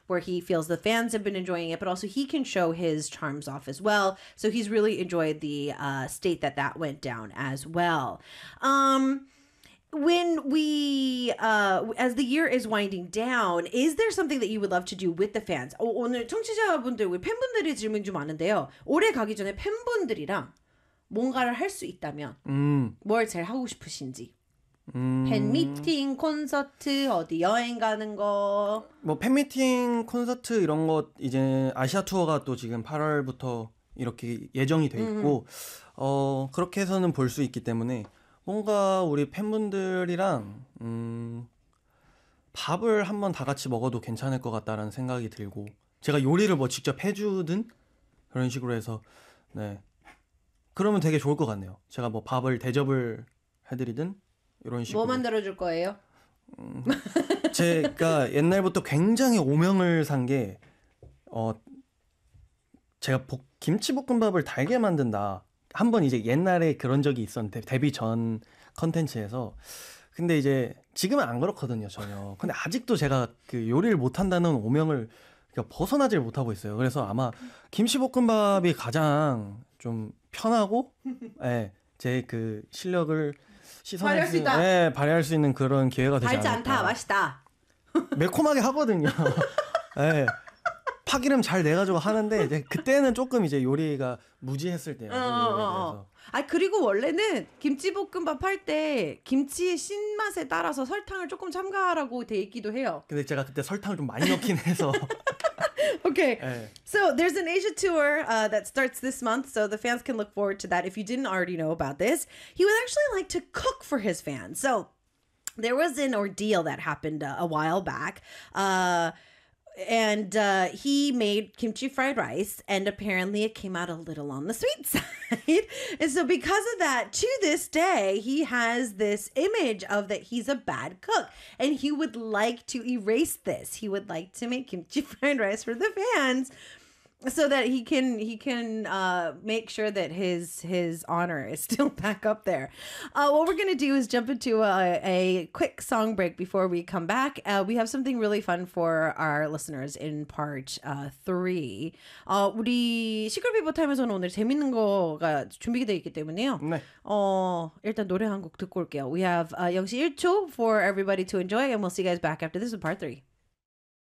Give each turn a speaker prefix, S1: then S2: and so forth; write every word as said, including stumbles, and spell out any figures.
S1: where he feels the fans have been enjoying it, but also he can show his charms off as well. So he's really enjoyed the uh, state that that went down as well. Um, when we, uh, as the year is winding down, is there something that you would love to do with the fans? 어, 오늘 청취자분들, 우리 팬분들이 질문이 좀 많은데요. 올해 가기 전에 팬분들이랑 뭔가를 할 수 있다면
S2: 음.
S1: 뭘 제일 하고 싶으신지.
S2: 음.
S1: 팬미팅, 콘서트, 어디 여행 가는 거.
S2: 뭐 팬미팅, 콘서트 이런 것 이제 아시아 투어가 또 지금 팔월부터 이렇게 예정이 돼 있고 음. 어 그렇게 해서는 볼 수 있기 때문에 뭔가 우리 팬분들이랑 음, 밥을 한번 다 같이 먹어도 괜찮을 것 같다라는 생각이 들고 제가 요리를 뭐 직접 해주든 그런 식으로 해서 네 그러면 되게 좋을 것 같네요. 제가 뭐 밥을 대접을 해드리든 이런 식으로.
S1: 뭐 만들어줄 거예요?
S2: 음, 제가 옛날부터 굉장히 오명을 산 게 어, 제가 복, 김치볶음밥을 달게 만든다. 한번 이제 옛날에 그런 적이 있었는데 데뷔 전 컨텐츠에서 근데 이제 지금은 안 그렇거든요 전혀. 근데 아직도 제가 그 요리를 못한다는 오명을 그러니까 벗어나질 못하고 있어요. 그래서 아마 김치볶음밥이 가장 좀 편하고 예, 제 그 실력을 시선할
S1: 발휘할 수 있다.
S2: 예, 발휘할 수 있는 그런 기회가 되지
S1: 달지
S2: 않을까.
S1: 않다 맛있다.
S2: 매콤하게 하거든요. 예. 파기름 잘 내가지고 하는데 이제 그때는 조금 이제 요리가 무지했을 때요.
S1: 어, 어, 어. 아 그리고 원래는 김치볶음밥 할 때 김치의 신맛에 따라서 설탕을 조금 첨가하라고 돼 있기도 해요.
S2: 근데 제가 그때 설탕을 좀 많이 넣긴 해서.
S1: Okay,
S2: 네.
S1: so there's an Asia tour uh, that starts this month, so the fans can look forward to that. If you didn't already know about this, he would actually like to cook for his fans. So there was an ordeal that happened uh, a while back. Uh, And uh, he made kimchi fried rice, and apparently it came out a little on the sweet side. And so because of that, to this day, he has this image of that he's a bad cook. And he would like to erase this. He would like to make kimchi fried rice for the fans so that he can he can uh, make sure that his his honor is still back up there. Uh, what we're going to do is jump into a, a quick song break before we come back. Uh, we have something really fun for our listeners in part uh, three. 어, 우리 시크릿 피버 타임에서는 오늘 재밌는 거가 준비되어 있기 때문에요.
S2: 네.
S1: 어, 일단 노래 한 곡 듣고 올게요. We have uh, 영시 일 초 for everybody to enjoy, and we'll see you guys back after this in part three.